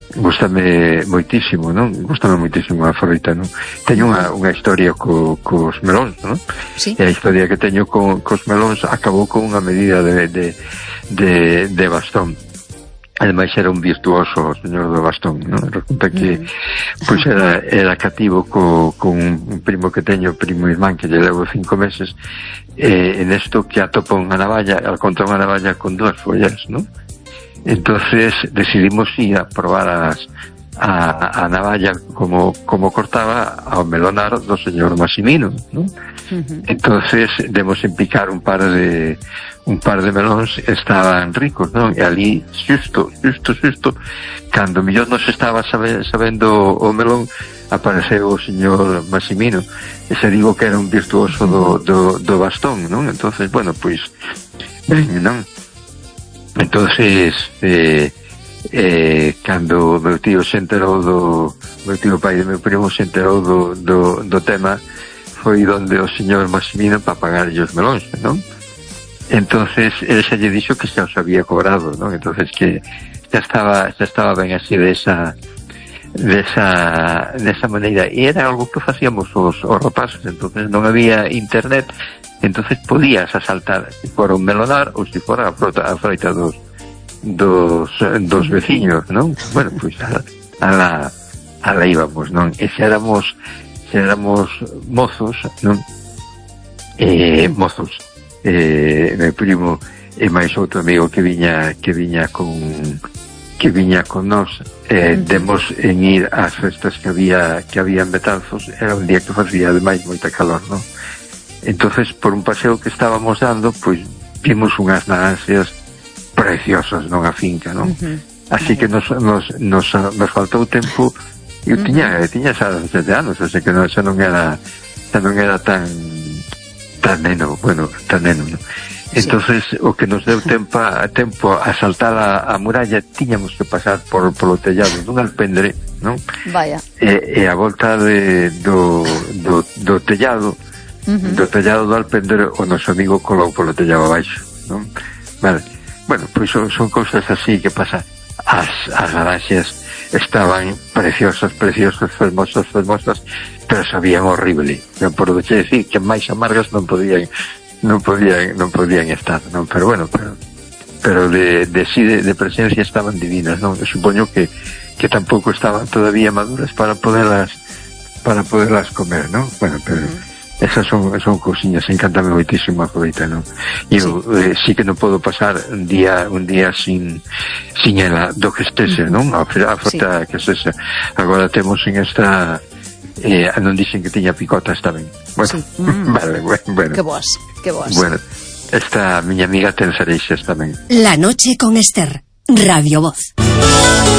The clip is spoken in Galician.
Gústame moitísimo, non? Gústame moitísimo a froita, non? Teño unha historia cos melóns, non? Sí. E a historia que teño cos melóns acabou con unha medida de bastón. Ademais era un virtuoso o señor do bastón, non? Resulta que pois era cativo con un primo que teño, primo irmán, que lle levo 5 meses, en esto que atopa unha navalla, al contra unha navalla con 2 follas, non? Entonces decidimos ir a probar a navalla como cortaba ao melonar do señor Massimino, ¿no? Entonces demos en picar un par de melóns, estaban ricos, ¿no? E ali xusto cando millón nos estaba sabendo o melón, apareceu o señor Massimino, e se digo que era un virtuoso do bastón, ¿no? Entonces, bueno, pois ben, non? Entonces cando meu tío se enterou meu tío pai de meu primo se enterou do tema, foi donde o señor Massimino para pagarlle os melóns, non? Entonces ele xa lle dixo que xa os había cobrado, non? Entonces que xa estaba ben así desa maneira, e era algo que facíamos os rapaces. Entonces non había internet, entonces podías asaltar se fora un melonar ou se fora a froita dos veciños, non? Bueno, pois ala íbamos, non? E xa éramos mozos, non? Mozos, meu primo e máis outro amigo que viña con nós, demos en ir ás festas que había en Betanzos. Era un día que facía ademais moita calor, non? Entonces, por un paseo que estábamos dando, pois vimos unhas naranxas preciosas, non, a finca, non? Así que nos faltou tempo. Eu tiña xa 17 anos, así que xa non era tan neno, non? Entonces, o que nos deu tempo a saltar a muralla, tiñamos que pasar polo tellado dun alpendre, non? Vaya. E a volta do tellado, do alpendre, o noso amigo colou polo tellado abaixo, non? Vale. Bueno, pois son cousas así que pasan. As naranxas estaban preciosas, fermosas, pero sabían horrible. Non podo decir que máis amargas non podían estar, non? Pero bueno, pero de presencia estaban divinas, non? Eu supoño que tampouco estaban todavía maduras para poderlas comer, non? Bueno, pero esas son cousiñas. Encántame moitísimo a froita, non? Eu sí que non podo pasar un día sin ela, do que estese, non? A froita que estese. Agora temos en esta non dixen que tiña picotas tamén. Bueno, vale, bueno. Que boas. Bueno, esta miña amiga ten cereixas tamén. La noche con Esther, Radio Voz.